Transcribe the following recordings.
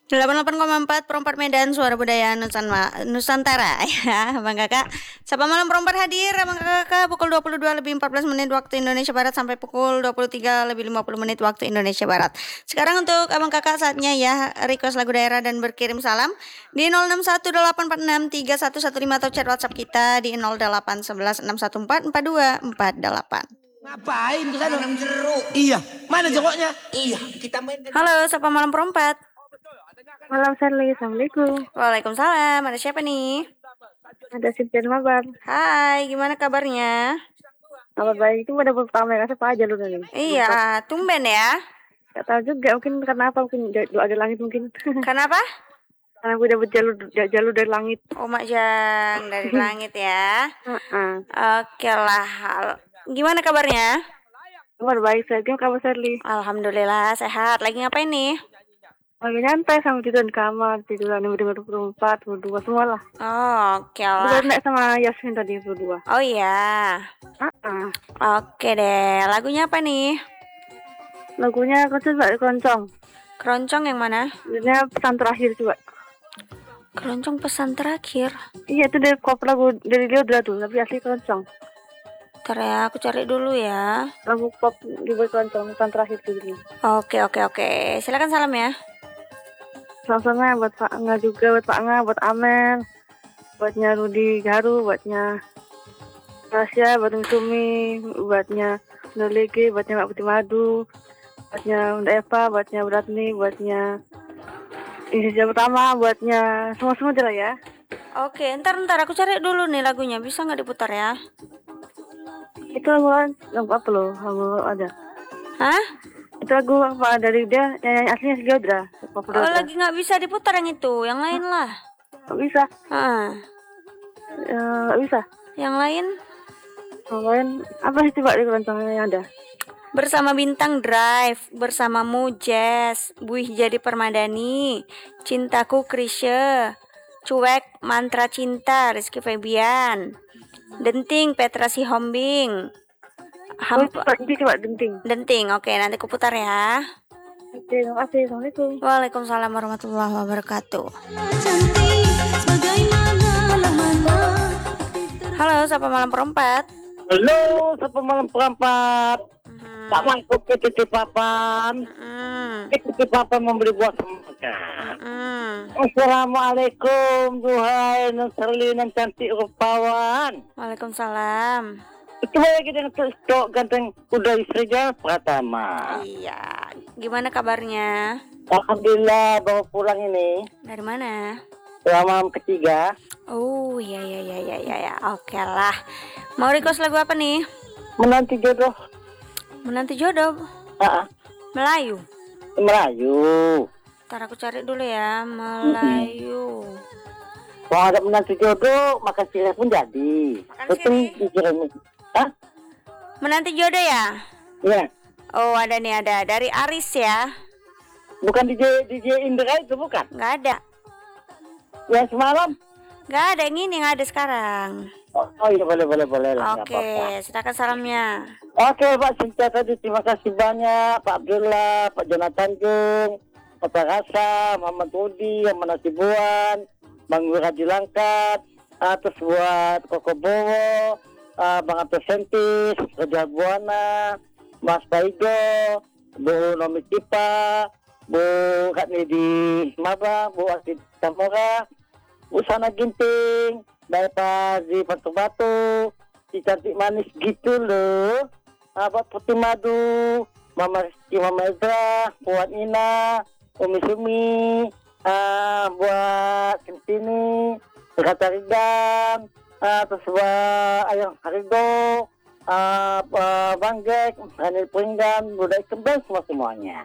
88,4 Perempat Medan, suara budaya Nusantara ya Bang Kakak. Sapa malam Perempat hadir Bang Kakak pukul 22:14 waktu Indonesia Barat sampai pukul 23:50 waktu Indonesia Barat. Sekarang untuk Abang Kakak saatnya ya request lagu daerah dan berkirim salam di 0618463115 atau chat WhatsApp kita di 081161444248. Ngapain ke sana? Nanam jeruk. Iya, mana jeruknya? Iya, kita main. Halo, sapa malam Perempat. Malam Sherly, Assalamualaikum. Waalaikumsalam, ada siapa nih? Ada Sintian Mabar. Hai, gimana kabarnya? Kabar baik, itu udah pertama ya, apa aja lu nih? Iya, tumben ya. Gak tahu juga, mungkin karena apa, mungkin doa dari langit mungkin. Kenapa? Karena gue udah jalur dari langit. Oh, Makjang dari langit ya. Oke lah. Gimana kabarnya? Kabar baik, saya kabar Sherly. Alhamdulillah sehat. Lagi ngapain nih? Lagi nyantai sama tidur di kamar, tiduran berempat, berdua semua lah. Oh, oke lah. Udah naik sama Yasmin tadi berdua. Oh iya. Oke deh. Lagunya apa nih? Lagunya keroncong. Keroncong yang mana? Ini pesan terakhir coba. Keroncong pesan terakhir. Iya, itu dari cover lagu dari Leodra tuh, tapi asli keroncong. Ntar ya, aku cari dulu ya. Lagu pop dibuat keroncong pesan terakhir tuh. Oke. Silakan salam ya. Sama-sama buat Pak Nga juga, buat Pak Nga, buat Amel, buatnya Rudi Garu, buatnya Rasya, buat Sumi, buatnya Nolege, buatnya Mbak Putih Madu, buatnya Bunda Eva, buatnya Beratni, buatnya Indonesia Pertama, buatnya semua aja lah ya. Oke, ntar aku cari dulu nih lagunya, bisa nggak diputar ya? Itu lagu apa loh, lagu ada. Hah? Itu lagu apa dari dia, yang aslinya si Leodra. Oh, lagi nggak bisa diputar yang itu, yang lain lah. Nggak bisa. Nggak bisa. Yang lain? Yang lain apa sih coba di keroncongnya yang ada? Bersama Bintang Drive, bersamamu Jazz, Buih Jadi Permadani, Cintaku Krisye, Cuek Mantra Cinta Rizky Febian, Denting Petra Sihombing. Coba Denting. Oke, nanti aku putar ya. Oke, terima kasih. Assalamualaikum. Waalaikumsalam warahmatullahi wabarakatuh. Halo, sapa malam Perempat. Halo, sapa malam Perempat. Pak Mangkuk ke titipapan. Titipapan membeli buah semangka. Assalamualaikum, duhai Nusrli nan cantik rupawan. Waalaikumsalam. Itu lagi dengan stok ganteng udah istrinya Pratama. Iya, gimana kabarnya? Alhamdulillah baru pulang ini. Dari mana? Malam ketiga. Oh iya. Oke lah. Mau request lagu apa nih? Menanti jodoh. Menanti jodoh. Melayu. Ntar aku cari dulu ya, Melayu. Kalau ada menanti jodoh, makan sirih pun jadi. Makan sirih. Menanti jodoh ya? Iya. Oh ada dari Aris ya. Bukan DJ Indra itu bukan? Nggak ada. Yang semalam? Nggak ada, yang ada sekarang. Oh iya boleh. Oke, silakan salamnya. Oke Pak Sinta tadi terima kasih banyak Pak Abdullah, Pak Jonathan Jung, Pak Rasa, Muhammad Rudi, Muhammad Nasibuan, Bang Wiradi Langkat, terus buat Koko Bowo, Bang Atos Sentis, Raja Buana, Mas Paido, Bu Nomi Tipa, Bu Katni di Maba, Bu Asid Samora, Bu Sana Ginting, Bapak di Batu-Batu, si cantik manis gitu loh, Pak Putih Madu, Mama Rizky, Mama Ezra, buat Ina, Umi Sumi, buat Sintini, Kata Ridang, terus buat Ayang Harido, Bang Jack, Ranil Pringgan, Budaya Kembang, semuanya.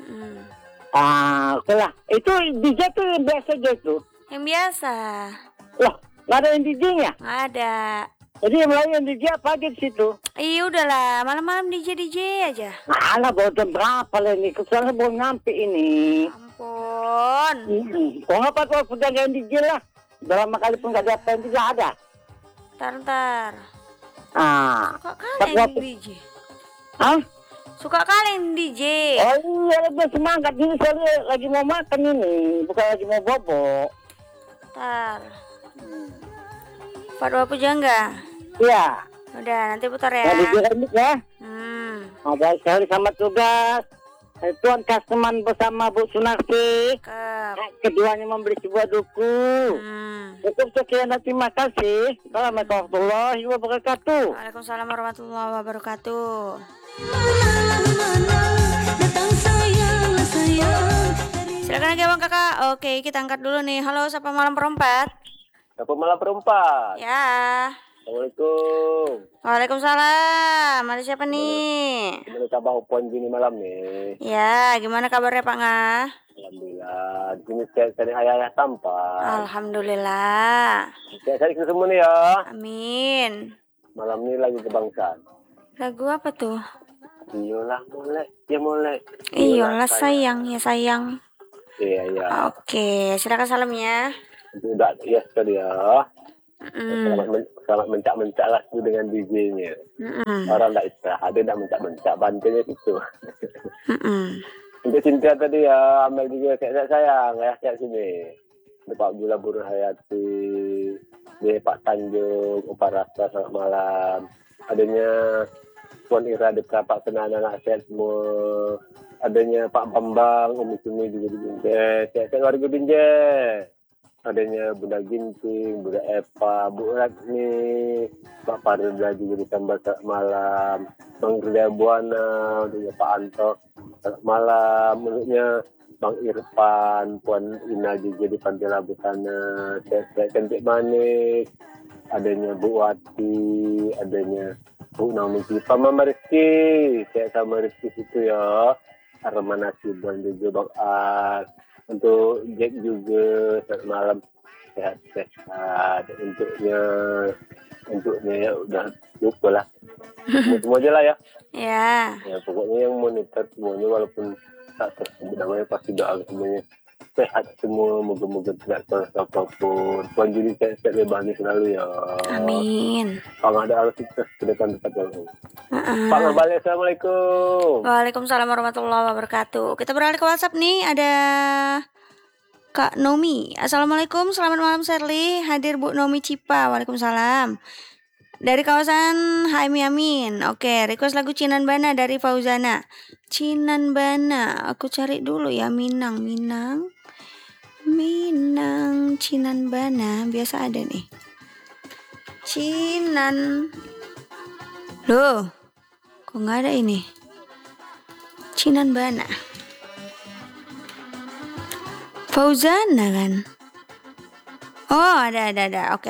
Oke lah. Itu DJ tuh yang biasa gitu. Yang biasa. Loh, nggak ada yang DJ-nya? Nggak ada. Jadi yang lain yang DJ apa aja di situ? Iya udahlah, malam-malam DJ aja. Alah, baru jam berapa lah ini? Kesuara belum nyampe ini. Ampun. Kok ngapa tuh pedagang DJ lah? Udah lama kali pun nggak diapain juga ada. Ntar. Kok kalian yang DJ? Hah? Suka kali yang DJ. Oh iya, lebih semangat ini soalnya lagi mau makan ini, bukan lagi mau bobo. Ntar. Fatwa pujangga. Iya. Udah, nanti putar ya. Nah, di ya. Baik sekali, selamat tugas. Tuan Kaseman bersama Bu Sunarsi. Keduanya memberi sebuah duku. Cukup sekian dan terima kasih. Assalamualaikum warahmatullahi wabarakatuh. Waalaikumsalam warahmatullahi wabarakatuh. Silakan lagi Bang Kakak. Oke, kita angkat dulu nih. Halo, Sapa Malam Perempat. Sapa Malam Perempat. Ya. Assalamualaikum. Waalaikumsalam. Ada siapa nih? Gimana kabar Upon gini malam nih? Ya, gimana kabarnya Pak Nga? Alhamdulillah. Gini sehat-sehat ayah tampan. Alhamdulillah. Sehat-sehat kita semua nih ya. Amin. Malam ini lagi kebangsaan. Lagu apa tuh? Iyalah mulai. Ya mulai. Iyalah sayang ya sayang. Iya ya. Oke, silakan salamnya. Udah ya sekali ya. Selamat mencak-mencak lah tu dengan DJ-nya. Orang tak istirahat, dia tak mencak-mencak bantainya itu. Untuk Cinta tadi ya, Amel juga sehat sayang, ya sehat sini. Pak Abdullah Burun Hayati, dia Pak Tanjung, Opa Rasta selamat malam. Adanya Puan Ira Deka, Pak Senana anak sehat semua. Adanya Pak Bambang, Umi Sumi juga di Binjai, sehat-sehat warga Binjai. Adanya Bunda Ginting, Bunda Epa, Bu Ratni, Pak Parida juga ditambah selamat malam, Bang Ria Buana, juga Pak Anto selamat malam, menurutnya Bang Irfan, Puan Ina juga di Pantai Labu sana, sehat-sehat cantik manis, adanya Bu Wati, adanya Bu Naomi Cipa, Mama Rizky, sehat sama Rizky situ ya, Arman Nasiban juga Bang As. Untuk Jack juga selamat malam, sehat-sehat. Untuknya ya udah lupa lah. Semua aja lah ya. Ya pokoknya yang monitor semuanya walaupun tak tersebut namanya pasti doa semuanya sehat semua, moga-moga tidak terasa apapun. Tuan Juli sehat-sehat ya Bani selalu ya. Amin. Kalau ada alat kita ke depan-depan dulu. Pak Ngabali, Assalamualaikum. Waalaikumsalam warahmatullahi wabarakatuh. Kita beralih ke WhatsApp nih, ada Kak Nomi. Assalamualaikum, selamat malam Sherly. Hadir Bu Nomi Cipa. Waalaikumsalam. Dari kawasan HM Yamin. Oke, request lagu Cinan Bana dari Fauzana. Cinan Bana, aku cari dulu ya. Minang, Cinan Bana. Biasa ada nih. Cinan. Loh, kok nggak ada ini? Cinan Bana. Fauzana kan? Oh, ada. Oke.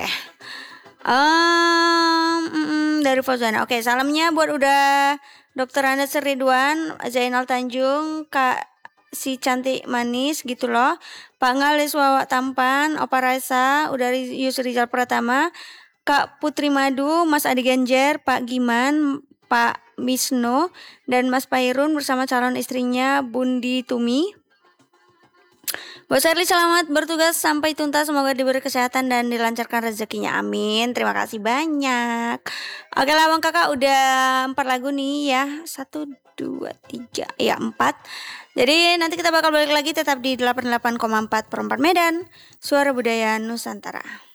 Dari Fauzana. Oke, salamnya buat udah Dr. Anas Ridwan, Zainal Tanjung, Kak si cantik manis gitu loh. Pak Ngalis Wawak Tampan, Opa Raisa, udah Yusrizal Pratama, Kak Putri Madu, Mas Adi Ganjar, Pak Giman, Pak Misno, dan Mas Pairun bersama calon istrinya Bundi Tumi. Buat Sherly selamat bertugas sampai tuntas, semoga diberi kesehatan dan dilancarkan rezekinya, amin. Terima kasih banyak. Oke lah Bang Kakak, udah 4 lagu nih ya, 1, 2, 3, ya 4. Jadi nanti kita bakal balik lagi tetap di 88,4 per 4 Medan, Suara Budaya Nusantara.